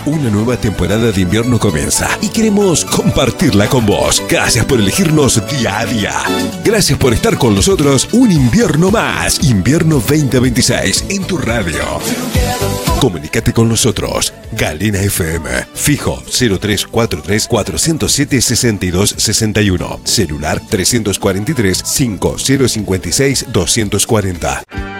Una nueva temporada de invierno comienza y queremos compartirla con vos. Gracias por elegirnos día a día. Gracias por estar con nosotros un invierno más. Invierno 2026 en tu radio. Comunícate con nosotros. Galena FM. Fijo 0343 407 6261. Celular 343 5056 240.